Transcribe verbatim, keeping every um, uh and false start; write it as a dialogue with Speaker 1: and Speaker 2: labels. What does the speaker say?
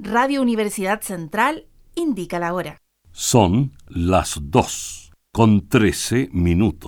Speaker 1: Radio Universidad Central indica la hora.
Speaker 2: Son las dos con trece minutos.